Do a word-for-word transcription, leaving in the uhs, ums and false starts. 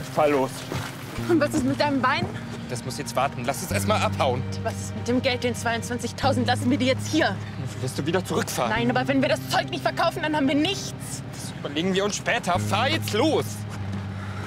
fahr los. Und was ist mit deinem Bein? Das muss jetzt warten. Lass es erst mal abhauen. Was ist mit dem Geld? Den zweiundzwanzigtausend lassen wir dir jetzt hier. Wirst du wieder zurückfahren? Nein, aber wenn wir das Zeug nicht verkaufen, dann haben wir nichts. Das überlegen wir uns später. Fahr jetzt los!